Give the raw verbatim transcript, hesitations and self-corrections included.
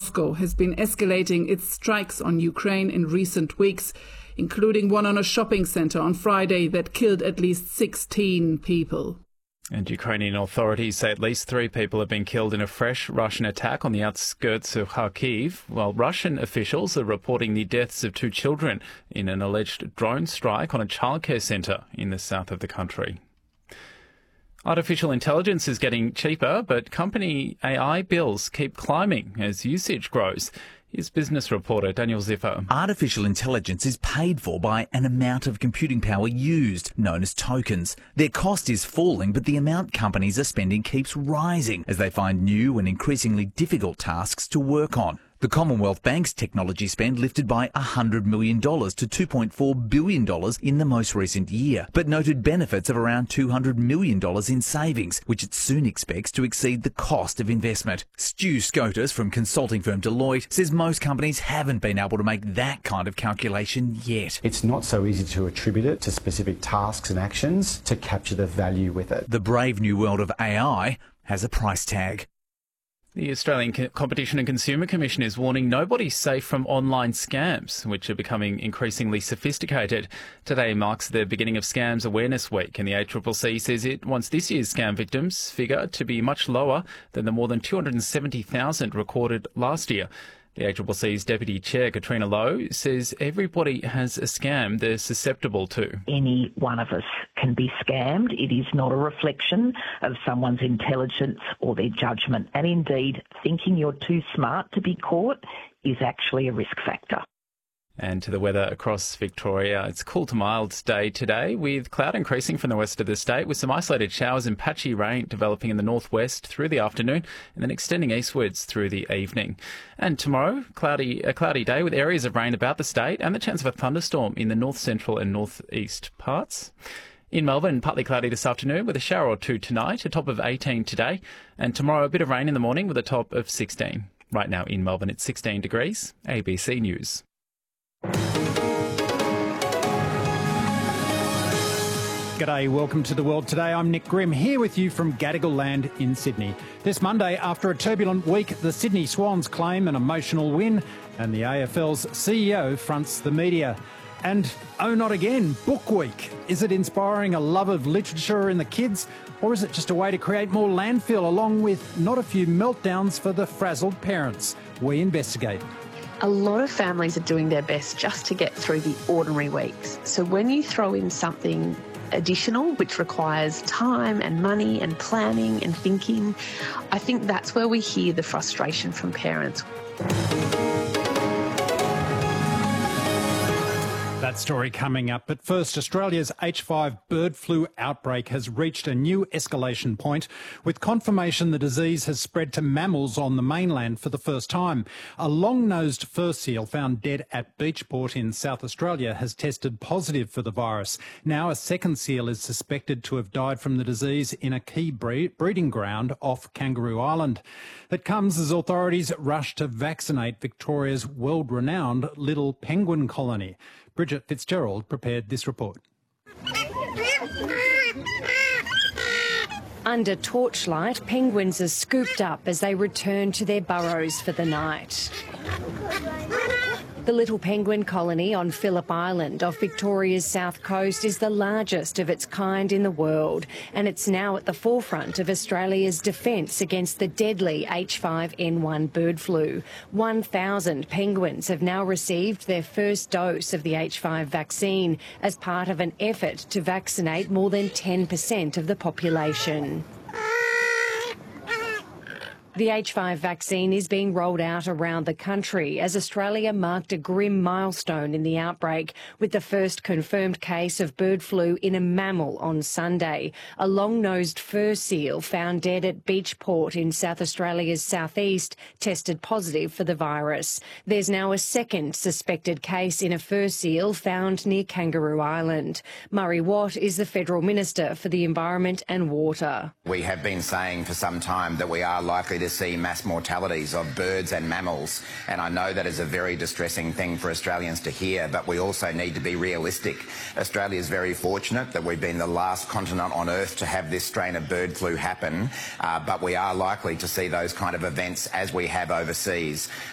Moscow has been escalating its strikes on Ukraine in recent weeks, including one on a shopping centre on Friday that killed at least sixteen people. And Ukrainian authorities say at least three people have been killed in a fresh Russian attack on the outskirts of Kharkiv, while Russian officials are reporting the deaths of two children in an alleged drone strike on a childcare centre in the south of the country. Artificial intelligence is getting cheaper, but company A I bills keep climbing as usage grows. Here's business reporter Daniel Ziffer. Artificial intelligence is paid for by an amount of computing power used, known as tokens. Their cost is falling, but the amount companies are spending keeps rising as they find new and increasingly difficult tasks to work on. The Commonwealth Bank's technology spend lifted by one hundred million dollars to two point four billion dollars in the most recent year, but noted benefits of around two hundred million dollars in savings, which it soon expects to exceed the cost of investment. Stu Scotus from consulting firm Deloitte says most companies haven't been able to make that kind of calculation yet. It's not so easy to attribute it to specific tasks and actions to capture the value with it. The brave new world of A I has a price tag. The Australian Competition and Consumer Commission is warning nobody's safe from online scams, which are becoming increasingly sophisticated. Today marks the beginning of Scams Awareness Week, and the A C C C says it wants this year's scam victims figure to be much lower than the more than two hundred seventy thousand recorded last year. The A C C C's Deputy Chair, Katrina Lowe, says everybody has a scam they're susceptible to. Any one of us can be scammed. It is not a reflection of someone's intelligence or their judgment. And indeed, thinking you're too smart to be caught is actually a risk factor. And to the weather across Victoria. It's cool to mild day today, with cloud increasing from the west of the state, with some isolated showers and patchy rain developing in the northwest through the afternoon and then extending eastwards through the evening. And tomorrow, cloudy a cloudy day with areas of rain about the state and the chance of a thunderstorm in the north central and northeast parts. In Melbourne, partly cloudy this afternoon with a shower or two tonight, a top of eighteen today. And tomorrow, a bit of rain in the morning with a top of sixteen. Right now in Melbourne, it's sixteen degrees. A B C News. G'day, welcome to The World Today. I'm Nick Grimm, here with you from Gadigal Land in Sydney. This Monday, after a turbulent week, the Sydney Swans claim an emotional win and the A F L's C E O fronts the media. And oh, not again, Book Week. Is it inspiring a love of literature in the kids, or is it just a way to create more landfill along with not a few meltdowns for the frazzled parents? We investigate. A lot of families are doing their best just to get through the ordinary weeks. So when you throw in something additional, which requires time and money and planning and thinking, I think that's where we hear the frustration from parents. That story coming up. But first, Australia's H five bird flu outbreak has reached a new escalation point, with confirmation the disease has spread to mammals on the mainland for the first time. A long-nosed fur seal found dead at Beachport in South Australia has tested positive for the virus. Now a second seal is suspected to have died from the disease in a key breeding ground off Kangaroo Island. That comes as authorities rush to vaccinate Victoria's world-renowned little penguin colony. Bridget Fitzgerald prepared this report. Under torchlight, penguins are scooped up as they return to their burrows for the night. The little penguin colony on Phillip Island off Victoria's south coast is the largest of its kind in the world, and it's now at the forefront of Australia's defence against the deadly H five N one bird flu. one thousand penguins have now received their first dose of the H five vaccine as part of an effort to vaccinate more than ten percent of the population. The H five vaccine is being rolled out around the country as Australia marked a grim milestone in the outbreak with the first confirmed case of bird flu in a mammal on Sunday. A long-nosed fur seal found dead at Beachport in South Australia's southeast tested positive for the virus. There's now a second suspected case in a fur seal found near Kangaroo Island. Murray Watt is the Federal Minister for the Environment and Water. We have been saying for some time that we are likely to see mass mortalities of birds and mammals, and I know that is a very distressing thing for Australians to hear, but we also need to be realistic. Australia is very fortunate that we've been the last continent on Earth to have this strain of bird flu happen, uh, but we are likely to see those kind of events as we have overseas.